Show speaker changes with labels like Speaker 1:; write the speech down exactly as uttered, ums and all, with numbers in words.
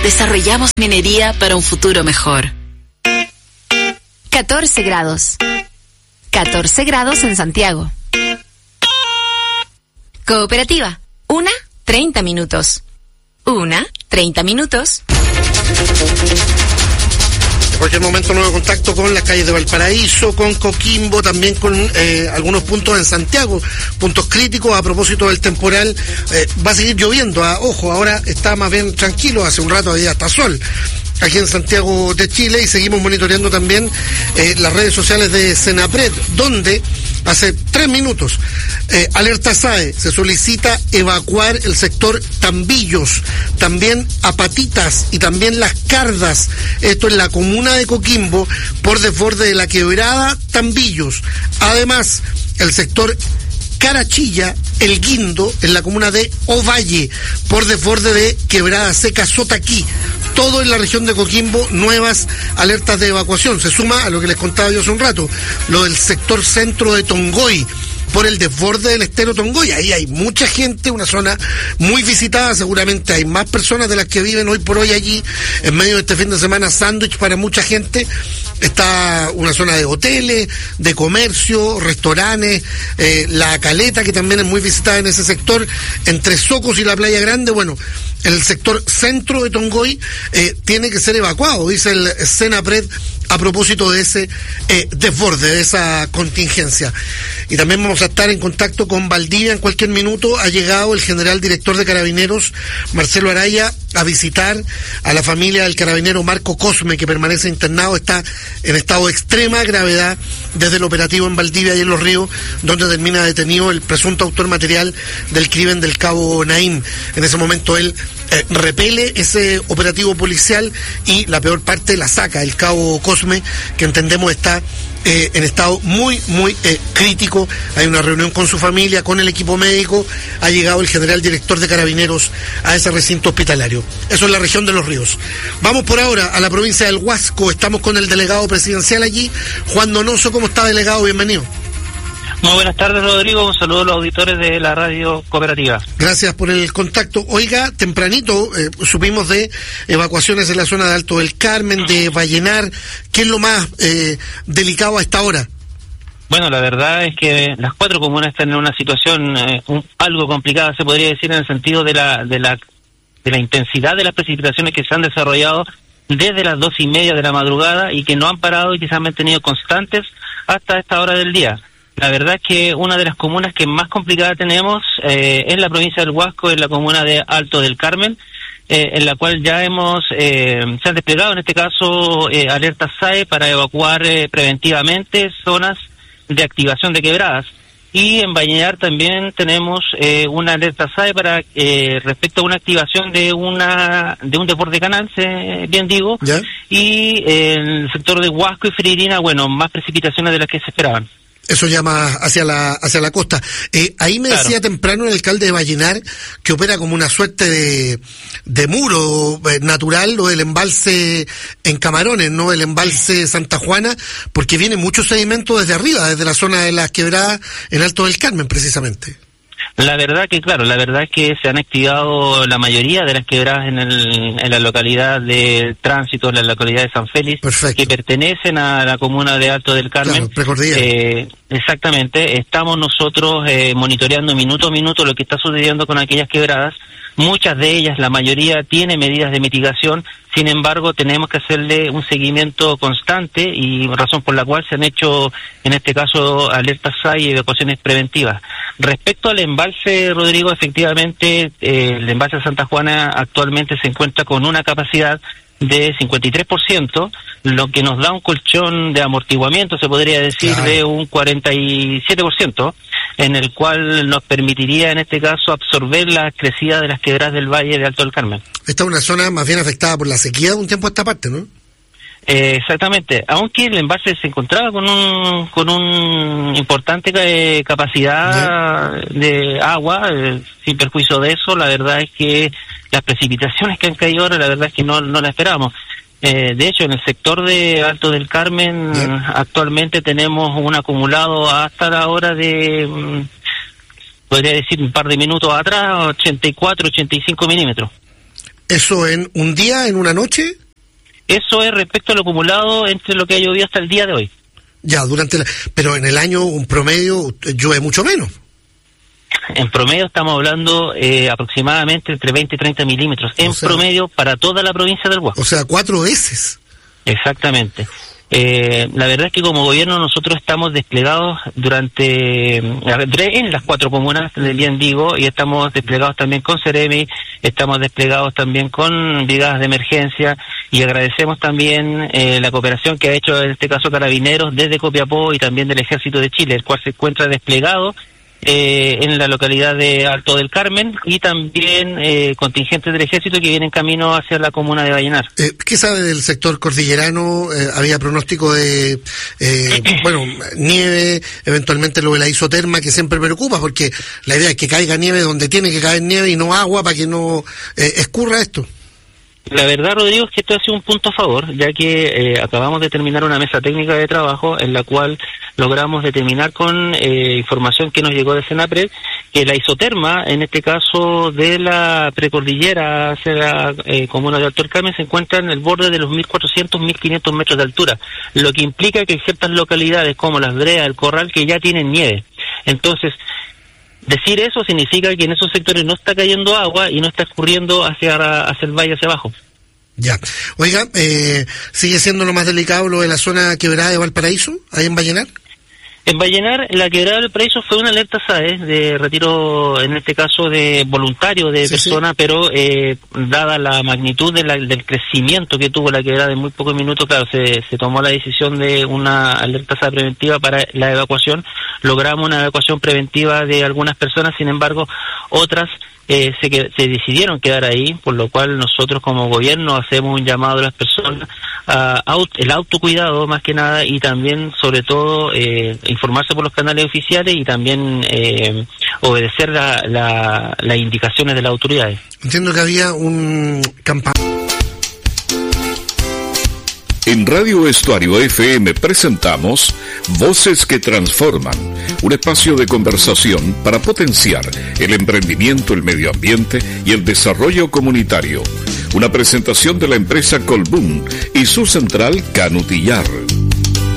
Speaker 1: desarrollamos minería para un futuro mejor.
Speaker 2: catorce grados. catorce grados en Santiago. Cooperativa. Una, treinta minutos. Una, treinta minutos.
Speaker 3: En cualquier momento nuevo contacto con las calles de Valparaíso, con Coquimbo, también con eh, algunos puntos en Santiago, puntos críticos a propósito del temporal. Eh, va a seguir lloviendo, ah, ojo, ahora está más bien tranquilo, hace un rato había hasta sol aquí en Santiago de Chile, y seguimos monitoreando también eh, las redes sociales de Senapred, donde hace tres minutos, eh, alerta S A E, se solicita evacuar el sector Tambillos, también Apatitas y también Las Cardas, esto en la comuna de Coquimbo, por desborde de la quebrada Tambillos. Además, el sector Carachilla, El Guindo, en la comuna de Ovalle, por desborde de Quebrada Seca Sotaquí. Todo en la región de Coquimbo, nuevas alertas de evacuación. Se suma a lo que les contaba yo hace un rato, lo del sector centro de Tongoy, por el desborde del estero Tongoy. Ahí hay mucha gente, una zona muy visitada, seguramente hay más personas de las que viven hoy por hoy allí, en medio de este fin de semana sándwich para mucha gente. Está una zona de hoteles, de comercio, restaurantes, eh, La Caleta, que también es muy visitada en ese sector, entre Socos y la Playa Grande. Bueno, el sector centro de Tongoy eh, tiene que ser evacuado, dice el Senapred, a propósito de ese eh, desborde, de esa contingencia. Y también vamos a estar en contacto con Valdivia en cualquier minuto. Ha llegado el general director de Carabineros, Marcelo Araya, a visitar a la familia del carabinero Marco Cosme, que permanece internado, está en estado de extrema gravedad desde el operativo en Valdivia y en Los Ríos, donde termina detenido el presunto autor material del crimen del cabo Naim. En ese momento él eh, repele ese operativo policial y la peor parte la saca el cabo Cosme, que entendemos está Eh, en estado muy, muy eh, crítico. Hay una reunión con su familia, con el equipo médico. Ha llegado el general director de Carabineros a ese recinto hospitalario. Eso es la región de Los Ríos. Vamos por ahora a la provincia del Huasco. Estamos con el delegado presidencial allí, Juan Donoso. ¿Cómo está, delegado? Bienvenido.
Speaker 4: Muy buenas tardes, Rodrigo. Un saludo a los auditores de la radio cooperativa.
Speaker 3: Gracias por el contacto. Oiga, tempranito eh, supimos de evacuaciones en la zona de Alto del Carmen, de Vallenar. ¿Qué es lo más eh, delicado a esta hora?
Speaker 4: Bueno, la verdad es que las cuatro comunas están en una situación eh, un, algo complicada, se podría decir, en el sentido de la, de la de la intensidad de las precipitaciones que se han desarrollado desde las dos y media de la madrugada y que no han parado y que se han mantenido constantes hasta esta hora del día. La verdad es que una de las comunas que más complicada tenemos eh, en la provincia del Huasco es la comuna de Alto del Carmen, eh, en la cual ya hemos, eh, se han desplegado en este caso eh, alertas S A E para evacuar eh, preventivamente zonas de activación de quebradas. Y en Vallenar también tenemos eh, una alerta S A E para eh, respecto a una activación de una de un desborde canal, se, bien digo, ¿ya? Y eh, en el sector de Huasco y Freirina, bueno, más precipitaciones de las que se esperaban.
Speaker 3: Eso llama hacia la hacia la costa. Eh, ahí me claro. decía temprano el alcalde de Vallenar que opera como una suerte de, de muro eh, natural, lo del embalse en Camarones, no el embalse Santa Juana, porque viene mucho sedimento desde arriba, desde la zona de las quebradas en Alto del Carmen, precisamente.
Speaker 4: La verdad que, claro, la verdad es que se han activado la mayoría de las quebradas en, el, en la localidad de Tránsito, en la localidad de San Félix, Perfecto. que pertenecen a la comuna de Alto del Carmen.
Speaker 3: Claro,
Speaker 4: eh, exactamente, estamos nosotros eh, monitoreando minuto a minuto lo que está sucediendo con aquellas quebradas. Muchas de ellas, la mayoría, tiene medidas de mitigación, sin embargo, tenemos que hacerle un seguimiento constante y razón por la cual se han hecho, en este caso, alertas S A E y evacuaciones preventivas. Respecto al embalse, Rodrigo, efectivamente, eh, el embalse de Santa Juana actualmente se encuentra con una capacidad de cincuenta y tres por ciento, lo que nos da un colchón de amortiguamiento, se podría decir, claro. de un cuarenta y siete por ciento, en el cual nos permitiría, en este caso, absorber la crecida de las quebradas del Valle de Alto del Carmen.
Speaker 3: Esta es una zona más bien afectada por la sequía de un tiempo a esta parte, ¿no?
Speaker 4: Eh, exactamente, aunque el embalse se encontraba con un con un importante eh, capacidad ¿Sí? de agua, eh, sin perjuicio de eso, la verdad es que las precipitaciones que han caído ahora, la verdad es que no, no las esperábamos. Eh, de hecho, en el sector de Alto del Carmen ¿Sí? actualmente tenemos un acumulado hasta la hora de, podría decir un par de minutos atrás, ochenta y cuatro, ochenta y cinco milímetros.
Speaker 3: ¿Eso en un día, en una noche?
Speaker 4: Eso es respecto a lo acumulado entre lo que ha llovido hasta el día de hoy.
Speaker 3: Ya, durante la... Pero en el año, un promedio, llueve mucho menos.
Speaker 4: En promedio estamos hablando eh, aproximadamente entre veinte y treinta milímetros, en o sea, promedio para toda la provincia del Guasco.
Speaker 3: O sea, cuatro veces.
Speaker 4: Exactamente. Eh, la verdad es que como gobierno nosotros estamos desplegados durante en las cuatro comunas, bien digo, y estamos desplegados también con Ceremi, estamos desplegados también con brigadas de emergencia, y agradecemos también eh, la cooperación que ha hecho en este caso Carabineros desde Copiapó y también del Ejército de Chile, el cual se encuentra desplegado Eh, en la localidad de Alto del Carmen, y también eh, contingentes del ejército que vienen camino hacia la comuna de Vallenar.
Speaker 3: Eh, ¿Qué sabe del sector cordillerano? Eh, había pronóstico de, eh, bueno, nieve, eventualmente lo de la isoterma, que siempre preocupa, porque la idea es que caiga nieve donde tiene que caer nieve y no agua, para que no eh, escurra esto.
Speaker 4: La verdad, Rodrigo, es que esto ha sido un punto a favor, ya que eh, acabamos de terminar una mesa técnica de trabajo en la cual logramos determinar con eh, información que nos llegó de Senapred que la isoterma, en este caso de la precordillera hacia la eh, comuna de Alto del Carmen, se encuentra en el borde de los mil cuatrocientos a mil quinientos metros de altura, lo que implica que hay ciertas localidades como Las Breas, El Corral, que ya tienen nieve. Entonces, decir eso significa que en esos sectores no está cayendo agua y no está escurriendo hacia, hacia el valle, hacia abajo.
Speaker 3: Ya. Oiga, eh, ¿sigue siendo lo más delicado lo de la zona quebrada de Valparaíso, ahí en Vallenar?
Speaker 4: En Vallenar, la quebrada del Valparaíso fue una alerta S A E de retiro, en este caso de voluntario de sí, personas, sí. pero eh, dada la magnitud de la, del crecimiento que tuvo la quebrada en muy pocos minutos, claro, se, se tomó la decisión de una alerta S A E preventiva para la evacuación. Logramos una evacuación preventiva de algunas personas, sin embargo, otras eh, se, que, se decidieron quedar ahí, por lo cual nosotros como gobierno hacemos un llamado a las personas a aut, el autocuidado más que nada, y también sobre todo eh, informarse por los canales oficiales y también eh, obedecer la, la, las indicaciones de las autoridades.
Speaker 3: Entiendo que había un campaña.
Speaker 5: En Radio Estuario F M presentamos Voces que Transforman, un espacio de conversación para potenciar el emprendimiento, el medio ambiente y el desarrollo comunitario. Una presentación de la empresa Colbún y su central Canutillar.